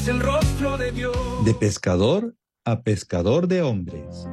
es el rostro de Dios. De pescador a pescador de hombres.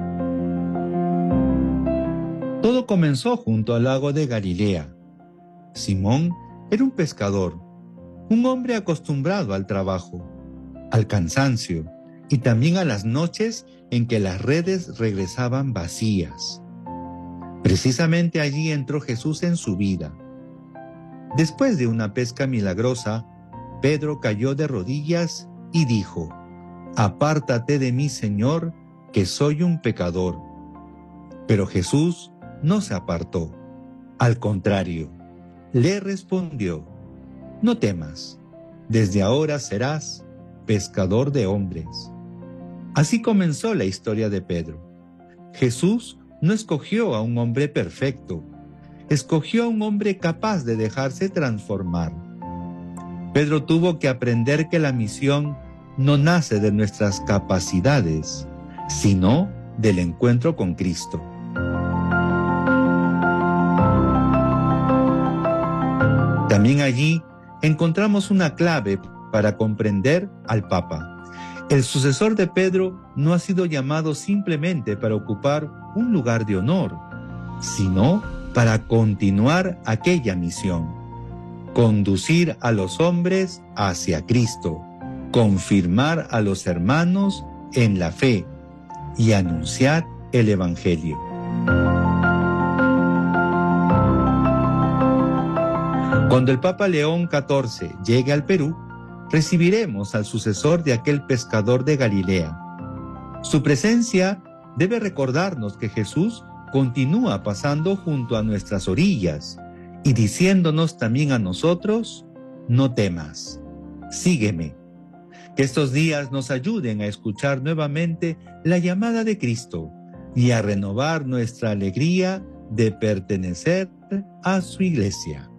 Todo comenzó junto al lago de Galilea. Simón era un pescador, un hombre acostumbrado al trabajo, al cansancio y también a las noches en que las redes regresaban vacías. Precisamente allí entró Jesús en su vida. Después de una pesca milagrosa, Pedro cayó de rodillas y dijo: «Apártate de mí, Señor, que soy un pecador». Pero Jesús no se apartó. Al contrario, le respondió: «No temas, desde ahora serás pescador de hombres». Así comenzó la historia de Pedro. Jesús no escogió a un hombre perfecto, escogió a un hombre capaz de dejarse transformar. Pedro tuvo que aprender que la misión no nace de nuestras capacidades, sino del encuentro con Cristo. También allí encontramos una clave para comprender al Papa. El sucesor de Pedro no ha sido llamado simplemente para ocupar un lugar de honor, sino para continuar aquella misión: conducir a los hombres hacia Cristo, confirmar a los hermanos en la fe y anunciar el Evangelio. Cuando el Papa León XIV llegue al Perú, recibiremos al sucesor de aquel pescador de Galilea. Su presencia debe recordarnos que Jesús continúa pasando junto a nuestras orillas y diciéndonos también a nosotros: no temas, sígueme. Que estos días nos ayuden a escuchar nuevamente la llamada de Cristo y a renovar nuestra alegría de pertenecer a su iglesia.